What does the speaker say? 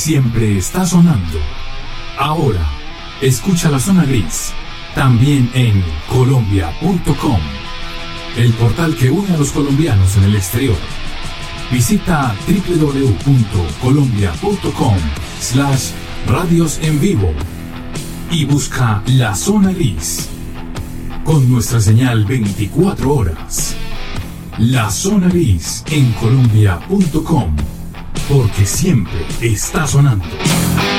siempre está sonando. Ahora, escucha la zona gris, también en colombia.com, el portal que une a los colombianos en el exterior. Visita www.colombia.com/radios en vivo y busca la zona gris con nuestra señal 24 horas. La zona gris en colombia.com, porque siempre está sonando.